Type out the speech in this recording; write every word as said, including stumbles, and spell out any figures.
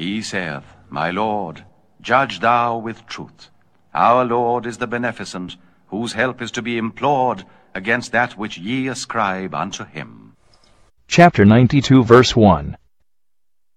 He saith, My Lord, judge thou with truth. Our Lord is the beneficent, whose help is to be implored against that which ye ascribe unto him. Chapter ninety-two, verse one.